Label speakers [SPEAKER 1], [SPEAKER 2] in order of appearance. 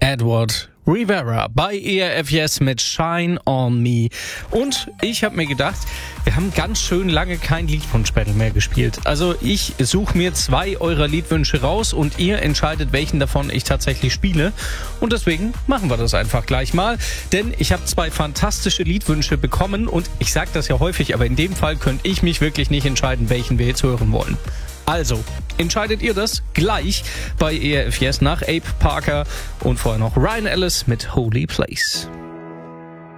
[SPEAKER 1] Edward Rivera bei ERF Yes mit Shine on Me. Und ich habe mir gedacht, wir haben ganz schön lange kein Liedwunsch-Battle mehr gespielt. Also ich suche mir 2 eurer Liedwünsche raus und ihr entscheidet, welchen davon ich tatsächlich spiele. Und deswegen machen wir das einfach gleich mal. Denn ich habe 2 fantastische Liedwünsche bekommen und ich sage das ja häufig, aber in dem Fall könnte ich mich wirklich nicht entscheiden, welchen wir jetzt hören wollen. Also, entscheidet ihr das gleich bei ERF Yes nach Abe Parker und vorher noch Ryan Ellis mit Holy Place.